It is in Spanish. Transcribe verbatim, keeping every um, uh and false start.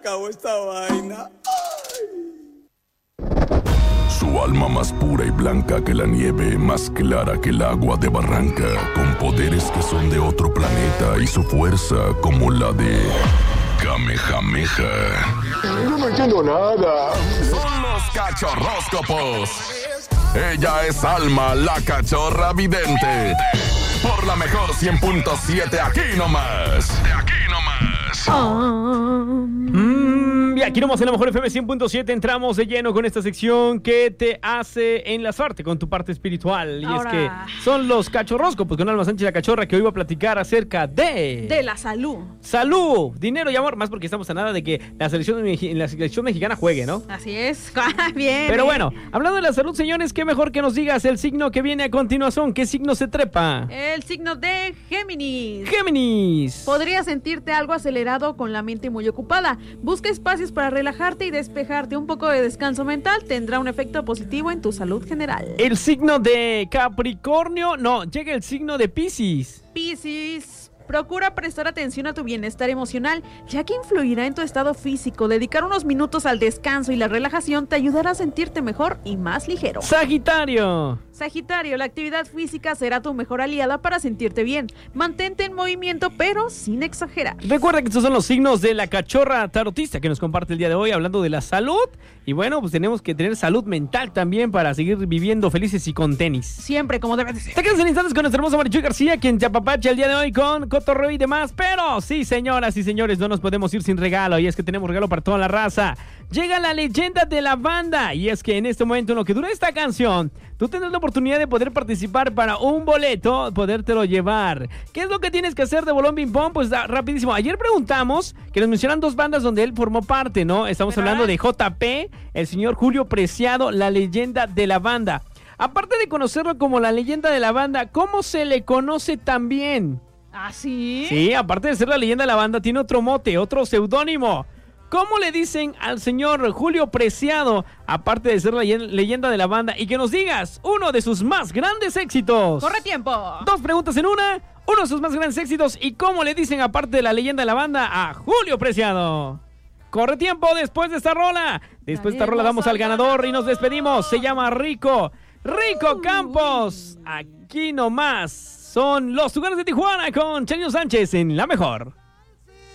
Acabó esta vaina. Su alma más pura y blanca que la nieve, más clara que el agua de Barranca, con poderes que son de otro planeta y su fuerza como la de Kamehameha. Yo no entiendo nada. Son los cachorróscopos. Ella es Alma, la cachorra vidente. Por la mejor cien punto siete, aquí nomás. De aquí nomás. Oh. Mm, y aquí nomás en la mejor F M cien punto siete entramos de lleno con esta sección que te hace enlazarte con tu parte espiritual. Y Ahora. es que son los cachorróscopos con Alma Sánchez la cachorra, que hoy va a platicar acerca de... De la salud. Salud, dinero y amor, más porque estamos a nada de que la selección, la selección mexicana juegue, ¿no? Así es. Bien. Pero bien. bueno, hablando de la salud, señores, qué mejor que nos digas el signo que viene a continuación. ¿Qué signo se trepa? El signo de Géminis. Géminis. Podrías sentirte algo acelerado con la mente muy ocupada. Busca espacios para relajarte y despejarte. Un poco de descanso mental tendrá un efecto positivo en tu salud general. El signo de Capricornio, no, llega el signo de Piscis. Piscis. Procura prestar atención a tu bienestar emocional, ya que influirá en tu estado físico. Dedicar unos minutos al descanso y la relajación te ayudará a sentirte mejor y más ligero. Sagitario. Sagitario, la actividad física será tu mejor aliada para sentirte bien. Mantente en movimiento, pero sin exagerar. Recuerda que estos son los signos de la cachorra tarotista que nos comparte el día de hoy hablando de la salud. Y bueno, pues tenemos que tener salud mental también para seguir viviendo felices y con tenis. Siempre como debe de ser. Te quedas en instantes con nuestra hermosa Marichuy García, quien te apapacha el día de hoy con cotorreo y demás. Pero sí, señoras y señores, no nos podemos ir sin regalo. Y es que tenemos regalo para toda la raza. Llega la leyenda de la banda. Y es que en este momento, en lo que dura esta canción, tú tendrás la oportunidad de poder participar para un boleto, podértelo llevar. ¿Qué es lo que tienes que hacer de Bolón Ping Pong? Pues da, rapidísimo. Ayer preguntamos que nos mencionan dos bandas donde él formó parte, ¿no? Estamos ¿verdad? hablando de J P, el señor Julio Preciado, la leyenda de la banda. Aparte de conocerlo como la leyenda de la banda, ¿cómo se le conoce también? ¿Ah, sí? Sí, aparte de ser la leyenda de la banda, tiene otro mote, otro seudónimo. ¿Cómo le dicen al señor Julio Preciado, aparte de ser la leyenda de la banda? Y que nos digas uno de sus más grandes éxitos. ¡Corre tiempo! Dos preguntas en una, uno de sus más grandes éxitos. ¿Y cómo le dicen, aparte de la leyenda de la banda, a Julio Preciado? Corre tiempo después de esta rola. Después de esta rola damos al ganador y nos despedimos. Se llama Rico. Rico Campos. Aquí nomás son los Tucanes de Tijuana con Chenio Sánchez en La Mejor.